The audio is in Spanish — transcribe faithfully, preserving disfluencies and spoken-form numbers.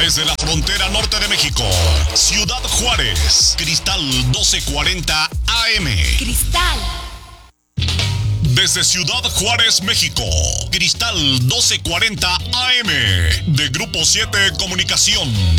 Desde la frontera norte de México, Ciudad Juárez, Cristal doce cuarenta A M. Cristal. Desde Ciudad Juárez, México, Cristal doce cuarenta A M, de Grupo siete Comunicación.